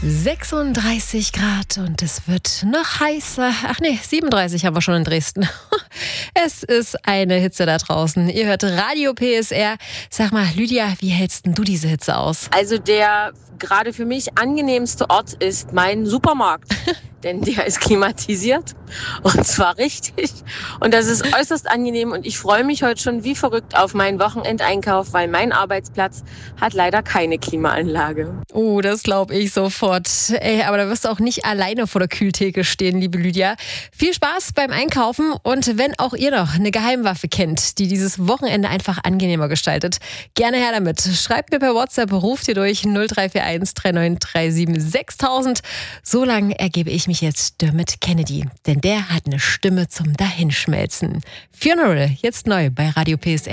36 Grad und es wird noch heißer. 37 haben wir schon in Dresden. Es ist eine Hitze da draußen. Ihr hört Radio PSR. Sag mal, Lydia, wie hältst denn du diese Hitze aus? Also der gerade für mich angenehmste Ort ist mein Supermarkt. Denn der ist klimatisiert und zwar richtig. Und das ist äußerst angenehm und ich freue mich heute schon wie verrückt auf meinen Wochenendeinkauf, weil mein Arbeitsplatz hat leider keine Klimaanlage. Oh, das glaube ich sofort. Ey, aber da wirst du auch nicht alleine vor der Kühltheke stehen, liebe Lydia. Viel Spaß beim Einkaufen und wenn auch ihr noch eine Geheimwaffe kennt, die dieses Wochenende einfach angenehmer gestaltet, gerne her damit. Schreibt mir per WhatsApp, ruft ihr durch 0341 3937 6000. So lange ergebe ich mich jetzt Dermot Kennedy, denn der hat eine Stimme zum Dahinschmelzen. Funeral, jetzt neu bei Radio PSR.